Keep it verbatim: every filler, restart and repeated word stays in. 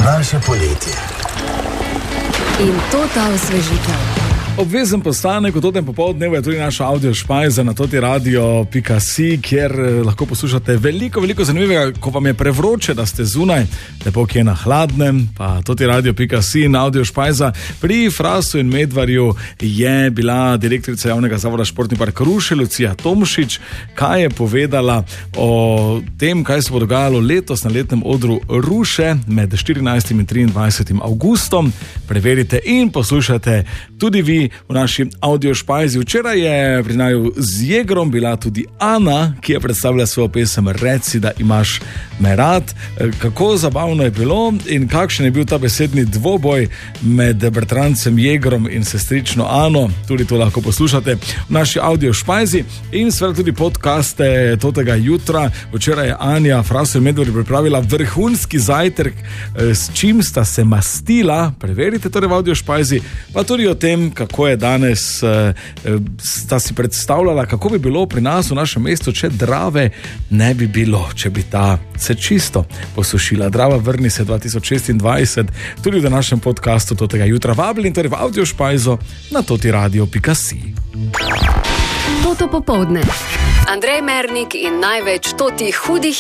naše poletje. In to ta osvežitev. Obvezen postanek v totem popoldnevu je tudi naša audio špajza na toti radio pika si, kjer lahko poslušate veliko, veliko zanimivega, ko vam je prevroče, da ste zunaj, lepo kje na hladnem, pa toti radio pika si in audio špajza. Pri Frasu in Medvarju je bila direktorica javnega zavoda Športni park Ruše, Lucija Tomšič, kaj je povedala o tem, kaj se bo dogajalo letos na letnem odru Ruše med štirinajstim in triindvajsetim avgustom. Preverite in poslušate tudi vi v naši audio špajzi. Včeraj je pri naju z Jegrom bila tudi Ana, ki je predstavila svojo pesem Reci, da imaš me rad. Kako zabavno je bilo in kakšen je bil ta besedni dvoboj med bratrancem Jegrom in sestrično Ano. Tudi to lahko poslušate v naši audio špajzi in seveda tudi podcaste totega jutra. Včeraj je Anja Frasu in Medvarju pripravila vrhunski zajtrk, s čim sta se mastila. Preverite torej v audio špajzi, pa tudi o tem, kako je danes, sta si predstavljala, kako bi bilo pri nas v našem mestu, če Drave ne bi bilo, če bi ta se čisto posušila. Drava vrni se dva tisoč šestindvajset, tudi v današnjem podcastu totega jutra. Vabljeni torej v audio špajzo na toti radio pika si. Toto popoldne. Andrej Mernik in največ totih hudih